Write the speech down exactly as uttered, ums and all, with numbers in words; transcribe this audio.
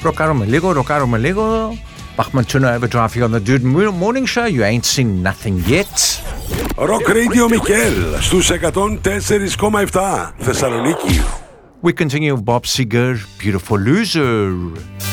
Ροκάρουμε λίγο, ροκάρουμε λίγο. Bachman Tuna over traffic on the Dude Morning Show. You ain't seen nothing yet. Rock Radio Μικέλ στους εκατόν τέσσερα κόμμα επτά Θεσσαλονίκη. We continue with Bob Seger, Beautiful Loser.